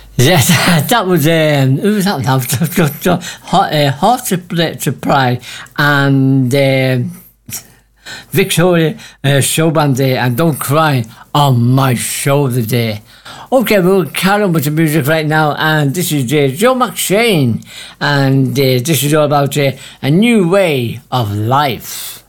Yes, that was who was that now? Hot to Pride and Victoria show band day and Don't Cry on my show the day. Okay, we'll carry on with the music right now, and this is Joe McShane, and this is all about a new way of life.